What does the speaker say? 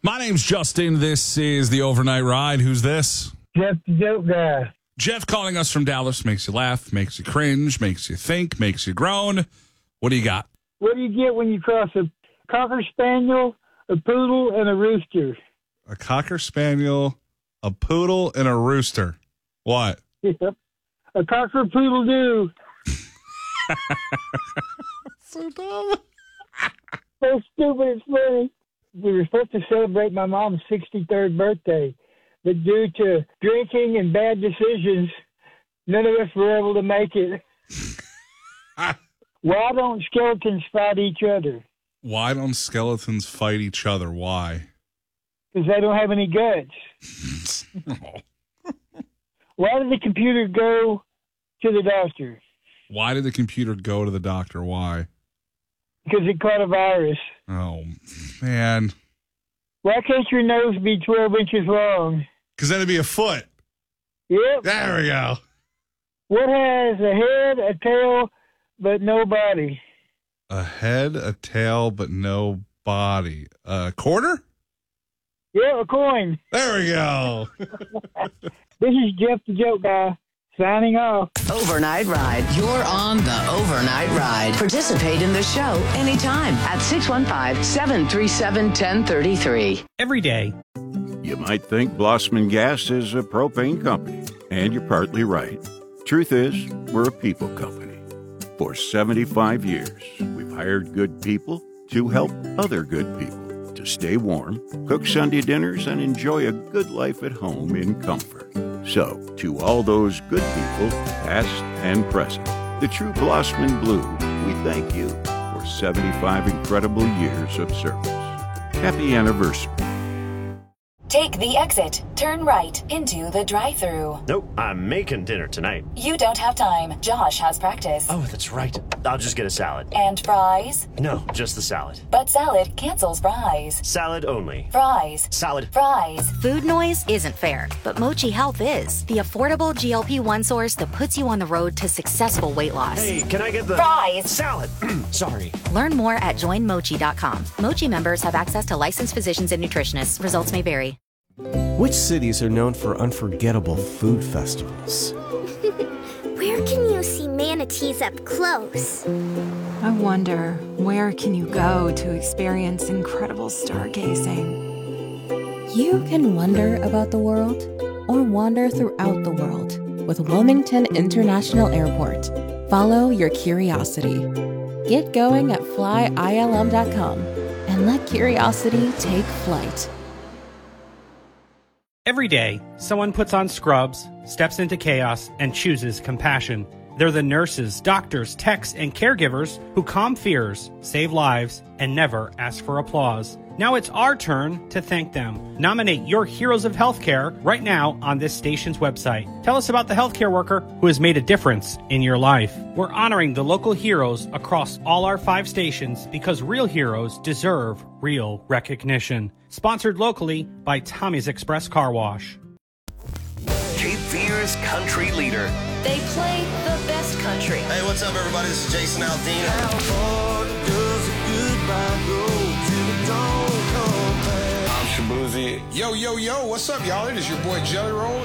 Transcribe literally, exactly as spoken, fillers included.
My name's Justin. This is the Overnight Ride. Who's this? Jeff the Joke Guy. Jeff calling us from Dallas. Makes you laugh, makes you cringe, makes you think, makes you groan. What do you got? What do you get when you cross a Cocker Spaniel, a Poodle, and a Rooster? A Cocker Spaniel, a Poodle, and a Rooster. What? Yep. A Cocker Poodle Doo. So dumb. So stupid, it's funny. We were supposed to celebrate my mom's sixty-third birthday, but due to drinking and bad decisions, none of us were able to make it. Why don't skeletons fight each other? Why don't skeletons fight each other? Why? Because they don't have any guts. Oh. Why did the computer go to the doctor? Why did the computer go to the doctor? Why? Because it caught a virus. Oh, man. Why can't your nose be twelve inches long? Because then it'd be a foot. Yep. There we go. What has a head, a tail, but no body? A head, a tail, but no body. A quarter? Yeah, a coin. There we go. This is Jeff the Joke Guy, signing off. Overnight Ride. You're on the Overnight Ride. Participate in the show anytime at six one five, seven three seven, one zero three three. Every day. You might think Blossman Gas is a propane company, and you're partly right. Truth is, we're a people company. For seventy-five years, we've hired good people to help other good people to stay warm, cook Sunday dinners, and enjoy a good life at home in comfort. So, to all those good people, past and present, the true Blossman Blue, we thank you for seventy-five incredible years of service. Happy anniversary. Take the exit. Turn right into the drive-thru. Nope, I'm making dinner tonight. You don't have time. Josh has practice. Oh, that's right. I'll just get a salad. And fries? No, just the salad. But salad cancels fries. Salad only. Fries. Salad. Fries. Food noise isn't fair, but Mochi Health is. The affordable G L P one source that puts you on the road to successful weight loss. Hey, can I get the... Fries. Salad. Sorry. Learn more at join mochi dot com. Mochi members have access to licensed physicians and nutritionists. Results may vary. Which cities are known for unforgettable food festivals? Where can you see manatees up close? I wonder, where can you go to experience incredible stargazing? You can wonder about the world or wander throughout the world with Wilmington International Airport. Follow your curiosity. Get going at fly I L M dot com and let curiosity take flight. Every day, someone puts on scrubs, steps into chaos, and chooses compassion. They're the nurses, doctors, techs, and caregivers who calm fears, save lives, and never ask for applause. Now it's our turn to thank them. Nominate your heroes of healthcare right now on this station's website. Tell us about the healthcare worker who has made a difference in your life. We're honoring the local heroes across all our five stations because real heroes deserve real recognition. Sponsored locally by Tommy's Express Car Wash. Cape Fear's country leader. They play the best country. Hey, what's up, everybody? This is Jason Aldean. How far does a goodbye go till the dawn comes back? I'm Shabuzi. Yo, yo, yo, what's up, y'all? It is your boy Jelly Roll,